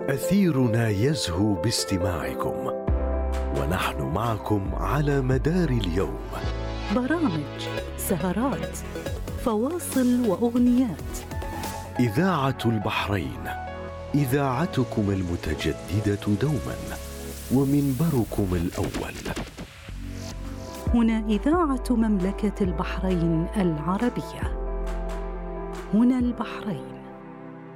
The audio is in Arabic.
أثيرنا يزهو باستماعكم، ونحن معكم على مدار اليوم. برامج، سهرات، فواصل وأغنيات. إذاعة البحرين، إذاعتكم المتجددة دوما، ومنبركم الأول. هنا إذاعة مملكة البحرين العربية. هنا البحرين.